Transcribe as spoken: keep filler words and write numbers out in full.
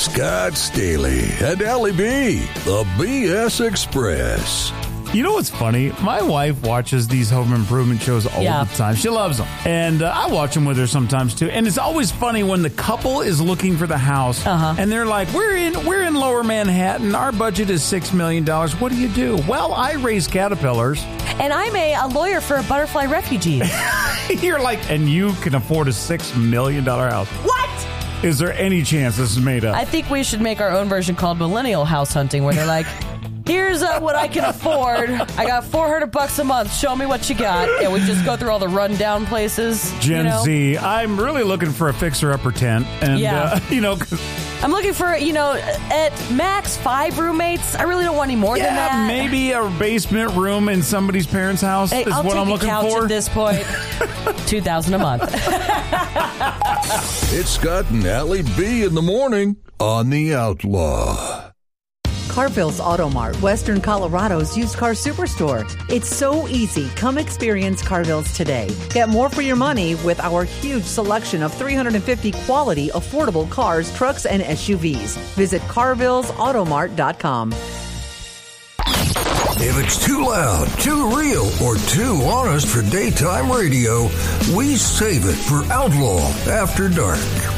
Scott Staley and Allie B, the B S Express. You know what's funny? My wife watches these home improvement shows all Yeah. the time. She loves them. And uh, I watch them with her sometimes, too. And it's always funny when the couple is looking for the house. Uh-huh. And they're like, we're in we're in Lower Manhattan. Our budget is six million dollars. What do you do? Well, I raise caterpillars. And I'm a, a lawyer for butterfly refugees. You're like, and you can afford a six million dollars house. What? Is there any chance this is made up? I think we should make our own version called Millennial House Hunting, where they're like, here's uh, what I can afford. I got four hundred bucks a month. Show me what you got. And we just go through all the rundown places. Gen you know? Z. I'm really looking for a fixer-upper tent. And, Yeah. uh, you know... I'm looking for, you know, at max five roommates. I really don't want any more Yeah, than that. maybe a basement room in somebody's parents' house Hey, is I'll what take I'm a looking couch for. at this point. two thousand dollars a month. It's Scott and Allie B in the morning on The Outlaw. Carville's Auto Mart, Western Colorado's used car superstore. It's so easy. Come experience Carville's today. Get more for your money with our huge selection of three hundred fifty quality, affordable cars, trucks, and S U Vs. Visit carvilles automart dot com. If it's too loud, too real, or too honest for daytime radio, we save it for Outlaw After Dark.